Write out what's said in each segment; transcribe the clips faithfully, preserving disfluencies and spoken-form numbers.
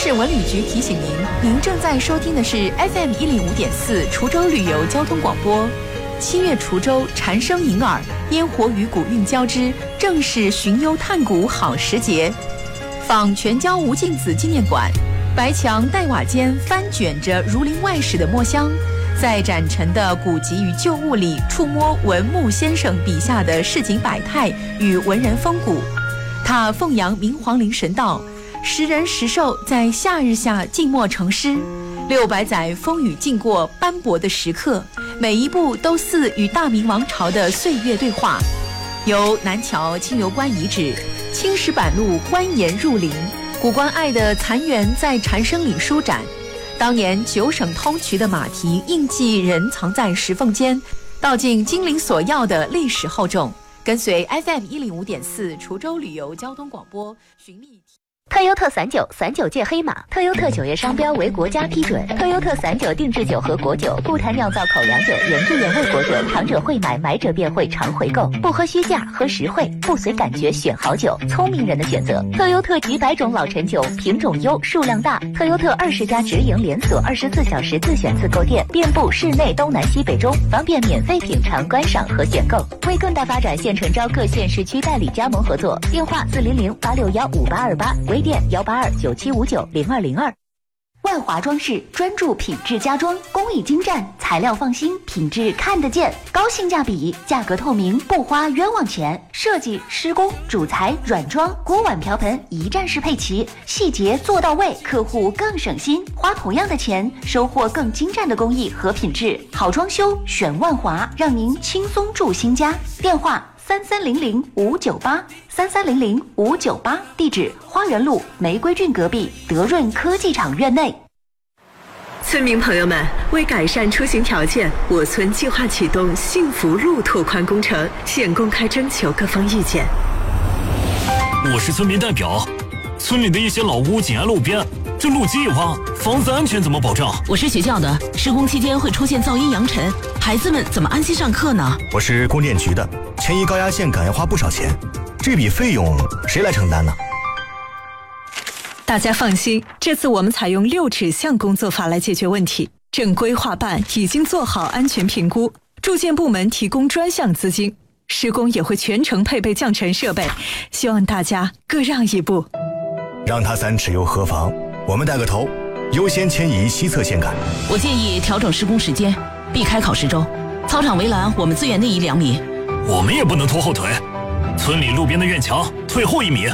市文旅局提醒您，您正在收听的是 F M 一零五点四滁州旅游交通广播。七月滁州蝉声迎耳，烟火与古韵交织，正是寻幽探古好时节。访全椒吴敬梓纪念馆，白墙黛瓦间翻卷着儒林外史的墨香，在展陈的古籍与旧物里触摸文牧先生笔下的市井百态与文人风骨。他奉扬明皇陵神道，时人时兽在夏日下静默成诗，六百载风雨经过斑驳的时刻，每一步都似与大明王朝的岁月对话。由南桥清流观遗址、青石板路蜿蜒入林，古关隘的残垣在蝉声里舒展。当年九省通衢的马蹄印记仍藏在石缝间，道尽金陵所要的历史厚重。跟随 F M 一零五点四滁州旅游交通广播，寻觅特优特散酒，散酒界黑马。特优特酒业商标为国家批准。特优特散酒定制酒和果酒，固坛酿造口粮酒，原汁原味果酒，尝者会买，买者便会常回购。不喝虚价，喝实惠，不随感觉选好酒，聪明人的选择。特优特几百种老陈酒，品种优，数量大。特优特二十家直营连锁，二十四小时自选自购店，遍布市内东南西北中，方便免费品尝、观赏和选购。为更大发展，现诚招各县市区代理加盟合作，电话四零零八六幺五八二八。微店幺八二九七五九零二零二。万华装饰专注品质家装，工艺精湛，材料放心，品质看得见，高性价比，价格透明，不花冤枉钱。设计、施工、主材、软装、锅碗瓢盆一站式配齐，细节做到位，客户更省心，花同样的钱，收获更精湛的工艺和品质。好装修选万华，让您轻松住新家。电话三三零零五九八三三零零五九八，地址花园路玫瑰郡隔壁德润科技厂院内。 村民朋友们，为改善出行条件，我村计划启动幸福路拓宽工程，现公开征求各方意见。 我是村民代表，村里的一些老屋紧挨路边，这路基一挖，房子安全怎么保障？ 我是学校的，施工期间会出现噪音扬尘，孩子们怎么安心上课呢？ 我是供电局的，迁移高压线杆要花不少钱，这笔费用谁来承担呢？ 大家放心，这次我们采用六指向工作法来解决问题。正规划办已经做好安全评估，住建部门提供专项资金，施工也会全程配备降尘设备，希望大家各让一步。 让他三尺又何妨？我们带个头，优先迁移西侧线杆。 我建议调整施工时间，避开考试周。操场围栏我们自远内移两米。 我们也不能拖后腿，村里路边的院墙退后一米。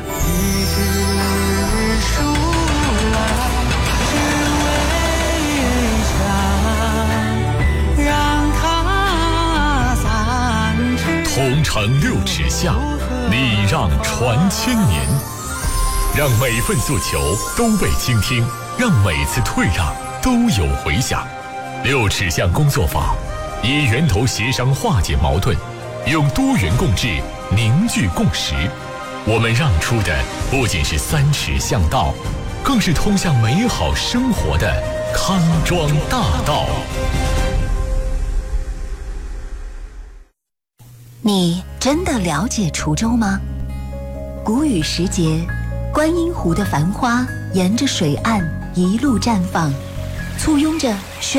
同城六尺巷，礼让传千年，让每份诉求都被倾听，让每次退让都有回响。六尺巷工作法以源头协商化解矛盾，用多元共治凝聚共识。我们让出的不仅是三尺巷道，更是通向美好生活的康庄大道。 你真的了解滁州吗？谷雨时节，观音湖的繁花沿着水岸一路绽放，簇拥着